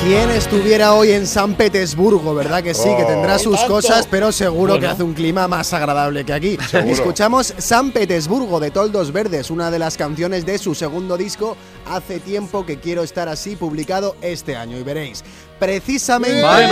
¿Quién estuviera hoy en San Petersburgo? ¿Verdad que sí? Que tendrá sus cosas, pero seguro que hace un clima más agradable que aquí. Seguro. Escuchamos San Petersburgo de Toldos Verdes, una de las canciones de su segundo disco, Hace tiempo que quiero estar así, publicado este año. Y veréis, precisamente…